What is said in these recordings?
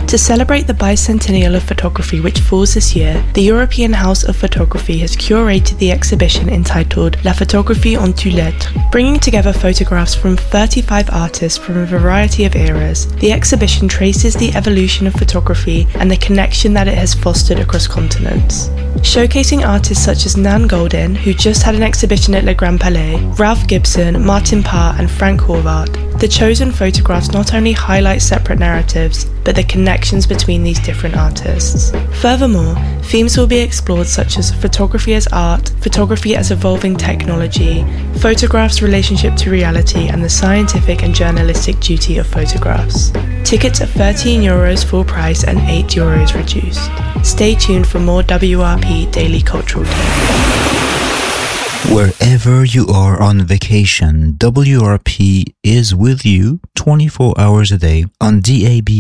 To celebrate the bicentennial of photography which falls this year, the European House of Photography has curated the exhibition entitled La Photographie en toutes lettres, bringing together photographs from 35 artists from a variety of eras. The exhibition traces the evolution of photography and the connection that it has fostered across continents. Showcasing artists such as Nan Goldin, who just had an exhibition at Le Grand Palais, Ralph Gibson, Martin Parr and Frank Horvath, the chosen photographs not only highlight separate narratives, but the connections between these different artists. Furthermore, themes will be explored such as photography as art, photography as evolving technology, photographs' relationship to reality, and the scientific and journalistic duty of photographs. Tickets are €13 full price and €8 reduced. Stay tuned for more WRP Daily Cultural Tips. Wherever you are on vacation, WRP is with you 24 hours a day on DAB+.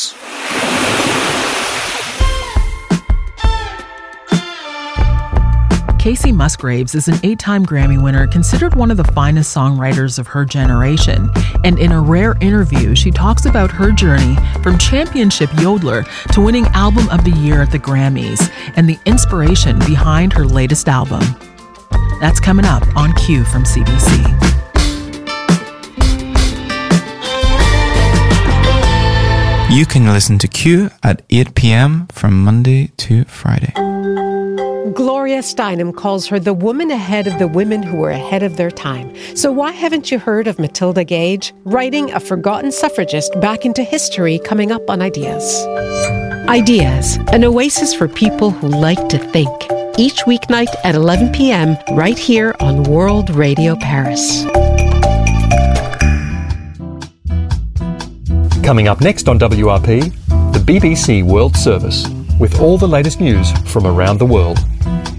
Kacey Musgraves is an 8-time Grammy winner, considered one of the finest songwriters of her generation. And in a rare interview, she talks about her journey from championship yodeler to winning Album of the Year at the Grammys and the inspiration behind her latest album. That's coming up on Q from CBC. You can listen to Q at 8 p.m. from Monday to Friday. Gloria Steinem calls her the woman ahead of the women who were ahead of their time. So why haven't you heard of Matilda Gage, writing a forgotten suffragist back into history, coming up on Ideas? Ideas, an oasis for people who like to think. Each weeknight at 11 p.m. right here on World Radio Paris. Coming up next on WRP, the BBC World Service, with all the latest news from around the world.